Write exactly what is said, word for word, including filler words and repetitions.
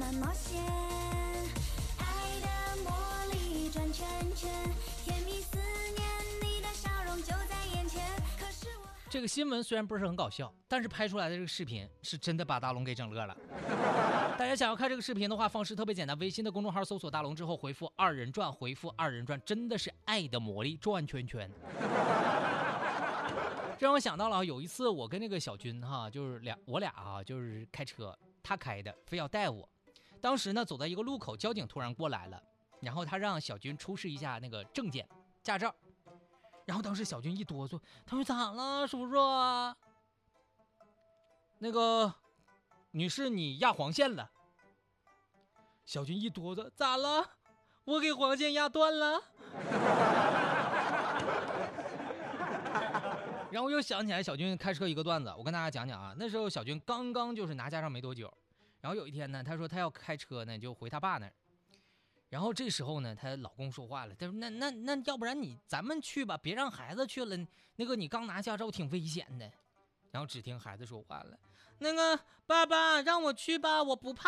的冒险，爱的魔力转圈圈，甜蜜思念，你的笑容就在眼前。可是我这个新闻虽然不是很搞笑，但是拍出来的这个视频是真的把大龙给整乐了。大家想要看这个视频的话，方式特别简单，微信的公众号搜索大龙之后回复二人转，回复二人转，真的是爱的魔力转圈圈。这让我想到了有一次我跟那个小军哈，就是俩我俩啊，就是开车，他开的，非要带我。当时呢，走在一个路口，交警突然过来了，然后他让小军出示一下那个证件、驾照。然后当时小军一哆嗦，他说咋了，叔叔？那个女士，你压黄线了。小军一哆嗦，咋了？我给黄线压断了。然后又想起来小军开车一个段子，我跟大家讲讲啊。那时候小军刚刚就是拿驾照没多久，然后有一天呢，他说他要开车呢，就回他爸那儿。然后这时候呢，她老公说话了，他说那那那要不然你咱们去吧，别让孩子去了，那个你刚拿驾照挺危险的。然后只听孩子说话了，那个爸爸让我去吧，我不怕。